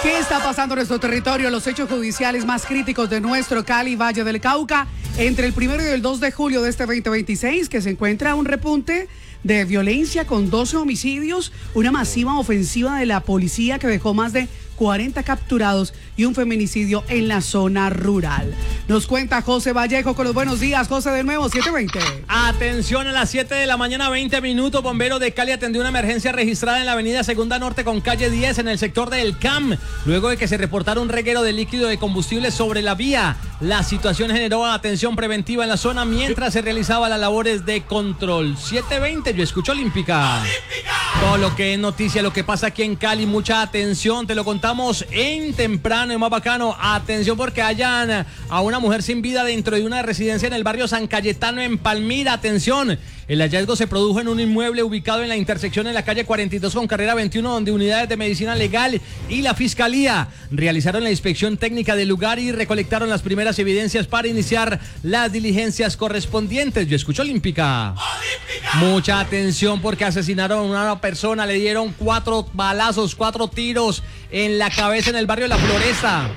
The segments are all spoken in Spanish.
¿Qué está pasando en nuestro territorio? Los hechos judiciales más críticos de nuestro Cali, Valle del Cauca, entre el 1 y el 2 de julio de este 2026, que se encuentra un repunte de violencia con 12 homicidios, una masiva ofensiva de la policía que dejó más de 40 capturados y un feminicidio en la zona rural. Nos cuenta José Vallejo con los buenos días. José, de nuevo, 7:20. Atención, a las 7 de la mañana, 20 minutos, bomberos de Cali atendió una emergencia registrada en la avenida Segunda Norte con calle 10 en el sector del CAM, luego de que se reportara un reguero de líquido de combustible sobre la vía. La situación generó atención preventiva en la zona mientras se realizaban las labores de control. 7:20, yo escucho Olímpica. Todo lo que es noticia, lo que pasa aquí en Cali, mucha atención, te lo contamos en temprano y más bacano. Atención porque hallan a una mujer sin vida dentro de una residencia en el barrio San Cayetano en Palmira. Atención, el hallazgo se produjo en un inmueble ubicado en la intersección en la calle 42 con carrera 21, donde unidades de medicina legal y la fiscalía realizaron la inspección técnica del lugar y recolectaron las primeras evidencias para iniciar las diligencias correspondientes. Yo escucho Olímpica. Mucha atención porque asesinaron a una persona, le dieron 4 balazos, 4 tiros en la cabeza en el barrio de La Floresta.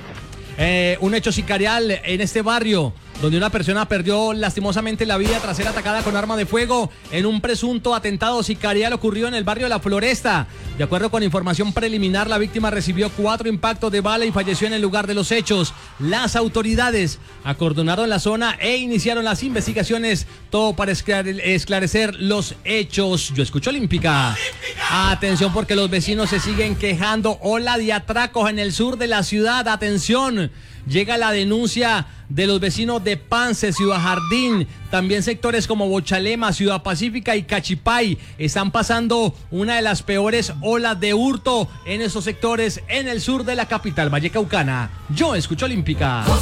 Un hecho sicarial en este barrio, donde una persona perdió lastimosamente la vida tras ser atacada con arma de fuego en un presunto atentado sicarial ocurrido en el barrio de La Floresta. De acuerdo con información preliminar, la víctima recibió 4 impactos de bala y falleció en el lugar de los hechos. Las autoridades acordonaron la zona e iniciaron las investigaciones, todo para esclarecer los hechos. Yo escucho Olímpica. Atención porque los vecinos se siguen quejando. Ola de atracos en el sur de la ciudad. Atención. Llega la denuncia de los vecinos de Pance, Ciudad Jardín, también sectores como Bochalema, Ciudad Pacífica y Cachipay. Están pasando una de las peores olas de hurto en esos sectores en el sur de la capital vallecaucana. Yo escucho Olímpica.